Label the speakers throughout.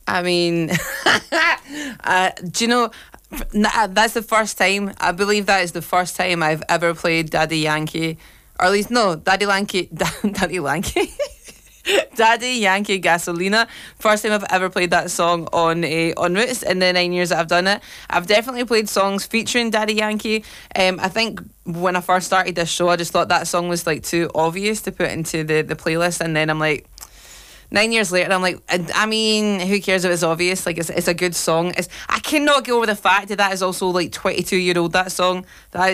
Speaker 1: I mean, do you know, that's the first time, I believe that is the first time I've ever played Daddy Yankee, or at least, no, Daddy Yankee, Daddy Yankee. Daddy Yankee Gasolina. First time I've ever played that song on Roots in the 9 years that I've done it. I've definitely played songs featuring Daddy Yankee. I think when I first started this show, I just thought that song was like too obvious to put into the playlist, and then I'm like, 9 years later, I'm like, I mean, who cares if it's obvious? Like, it's a good song. I cannot get over the fact that is also like 22-year-old, that song.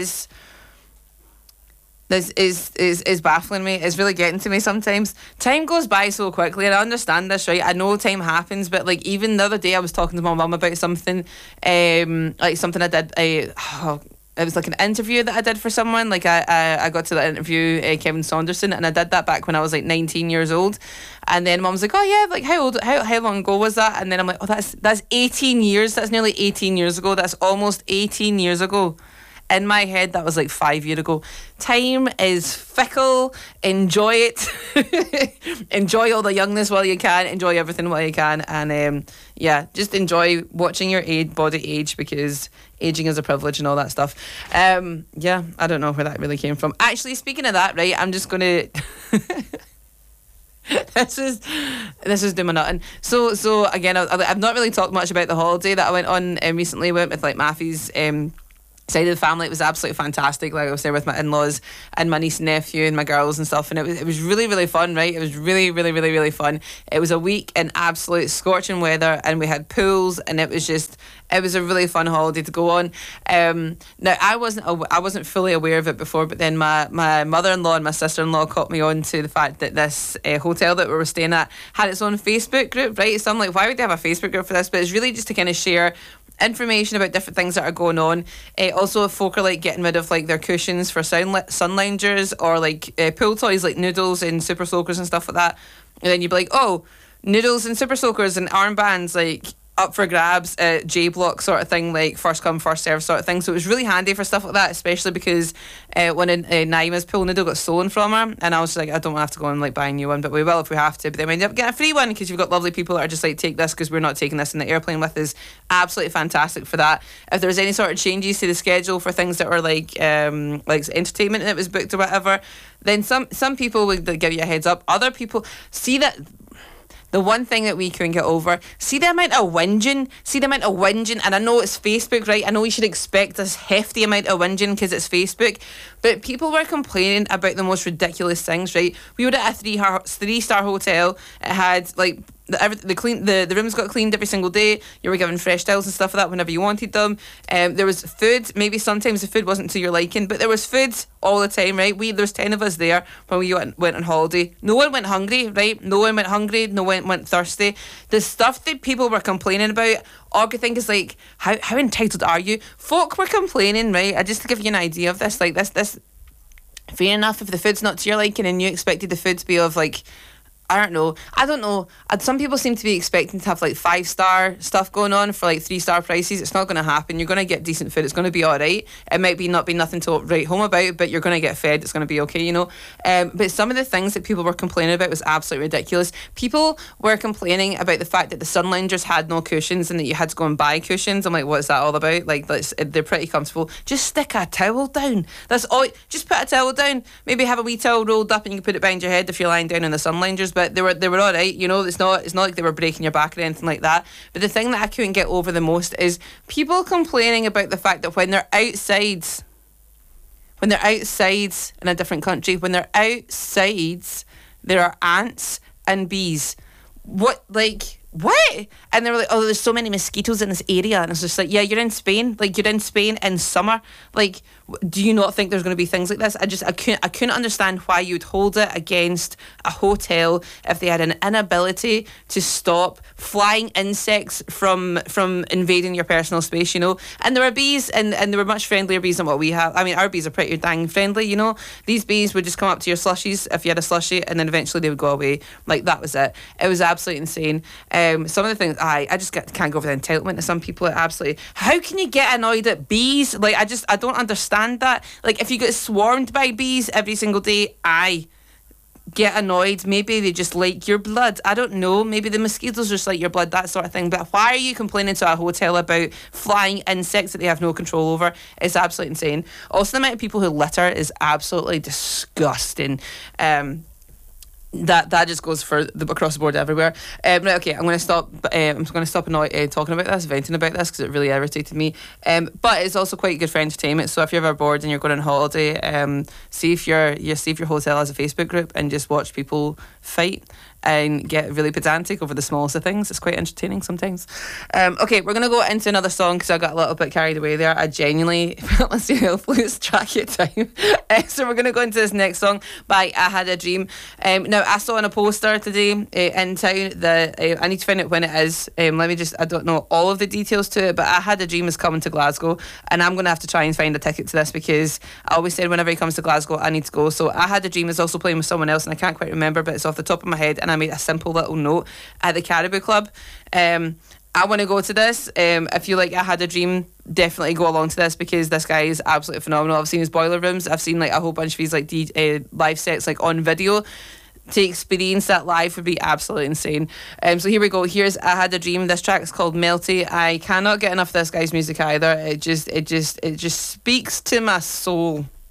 Speaker 1: This is baffling me. It's really getting to me sometimes. Time goes by so quickly, and I understand this, right? I know time happens, but like even the other day I was talking to my mum about something, like something I did. It was like an interview that I did for someone. Like I got to that interview, Kevin Saunderson, and I did that back when I was like 19 years old. And then mum was like, oh yeah, like how long ago was that? And then I'm like, oh, that's 18 years. That's nearly 18 years ago. That's almost 18 years ago. In my head, that was like 5 years ago. Time is fickle. Enjoy it. Enjoy all the youngness while you can. Enjoy everything while you can. And just enjoy watching your body age, because aging is a privilege and all that stuff. I don't know where that really came from. Actually, speaking of that, right, I'm just going to... This is doing my nothing. So again, I've not really talked much about the holiday that I went on recently. Went with like Matthew's side of the family. It was absolutely fantastic. Like I was there with my in-laws and my niece and nephew and my girls and stuff, and it was really, really fun, right? It was really, really, really, really fun. It was a week in absolute scorching weather, and we had pools, and it was a really fun holiday to go on. Now I wasn't fully aware of it before, but then my mother-in-law and my sister-in-law caught me on to the fact that this hotel that we were staying at had its own Facebook group, right? So I'm like, why would they have a Facebook group for this? But it's really just to kind of share information about different things that are going on. Also, if folk are like getting rid of like their cushions for sun loungers, or like pool toys like noodles and super soakers and stuff like that, and then you'd be like, oh, noodles and super soakers and armbands like up for grabs at J Block sort of thing, like first come first serve sort of thing. So it was really handy for stuff like that, especially because when Naima's pool noodle got stolen from her, and I was like, I don't want to have to go and like buy a new one, but we will if we have to. But then we end up getting a free one, because you've got lovely people that are just like, take this because we're not taking this in the airplane with us. Absolutely fantastic for that. If there's any sort of changes to the schedule for things that were like entertainment that was booked or whatever, then some people would give you a heads up. Other people see that. The one thing that we couldn't get over, see the amount of whinging, and I know it's Facebook, right? I know you should expect this hefty amount of whinging because it's Facebook, but people were complaining about the most ridiculous things, right? We were at a 3-star hotel. It had like the rooms got cleaned every single day. You were given fresh towels and stuff like that whenever you wanted them. There was food. Maybe sometimes the food wasn't to your liking, but there was food all the time, right? There was 10 of us there when we went on holiday. No one went hungry, right? No one went hungry. No one went thirsty. The stuff that people were complaining about, all I think is like, how entitled are you? Folk were complaining, right? Just to give you an idea of this, like this. Fair enough if the food's not to your liking and you expected the food to be of like, I don't know. Some people seem to be expecting to have like 5-star stuff going on for like 3-star prices. It's not going to happen. You're going to get decent food. It's going to be all right. It might not be nothing to write home about, but you're going to get fed. It's going to be okay, you know. But some of the things that people were complaining about was absolutely ridiculous. People were complaining about the fact that the sun loungers had no cushions and that you had to go and buy cushions. I'm like, what's that all about? Like, they're pretty comfortable. Just stick a towel down. That's all. Just put a towel down. Maybe have a wee towel rolled up and you can put it behind your head if you're lying down in the sun loungers. But they were all right, you know. It's not like they were breaking your back or anything like that. But the thing that I couldn't get over the most is people complaining about the fact that when they're outside in a different country, when they're outside, there are ants and bees. What? And they were like, oh, there's so many mosquitoes in this area. And it's just like, yeah, you're in Spain. Like, you're in Spain in summer. Like, do you not think there's going to be things like this? I couldn't understand why you'd hold it against a hotel if they had an inability to stop flying insects from invading your personal space, you know. And there were bees, and there were much friendlier bees than what we have. I mean, our bees are pretty dang friendly, you know. These bees would just come up to your slushies if you had a slushie, and then eventually they would go away. Like, that was it. It was absolutely insane. Some of the things I just can't go over the entitlement of some people. Absolutely, how can you get annoyed at bees? Like, I don't understand that. Like, if you get swarmed by bees every single day, get annoyed. Maybe they just like your blood. I don't know. Maybe the mosquitoes just like your blood, that sort of thing. But why are you complaining to a hotel about flying insects that they have no control over? It's absolutely insane. Also, the amount of people who litter is absolutely disgusting. That just goes for across the board everywhere. Right, okay, I'm going to stop. I'm going to stop talking about this, venting about this, because it really irritated me. But it's also quite good for entertainment. So if you're ever bored and you're going on holiday, see if your hotel has a Facebook group and just watch people fight and get really pedantic over the smallest of things. It's quite entertaining sometimes. Okay, we're going to go into another song because I got a little bit carried away there. I genuinely lose track of time. So we're going to go into this next song by I Had a Dream. Now, I saw on a poster today in town that I need to find out when it is. I don't know all of the details to it, but I Had a Dream is coming to Glasgow, and I'm going to have to try and find a ticket to this because I always said whenever he comes to Glasgow, I need to go. So I Had a Dream is also playing with someone else, and I can't quite remember, but it's off the top of my head, and I made a simple little note at the Caribou Club. I want to go to this. If you like I Had a Dream, definitely go along to this because this guy is absolutely phenomenal. I've seen his Boiler Rooms. I've seen like a whole bunch of his like live sets like on video. To experience that live would be absolutely insane. So here we go. Here's I Had a Dream. This track is called Melty. I cannot get enough of this guy's music either. It just speaks to my soul.